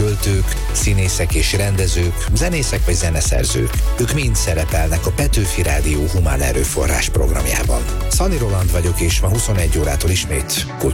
költők, színészek és rendezők, zenészek vagy zeneszerzők. Ők mind szerepelnek a Petőfi Rádió Humán Erőforrás programjában. Szani Roland vagyok, és ma 21 órától ismét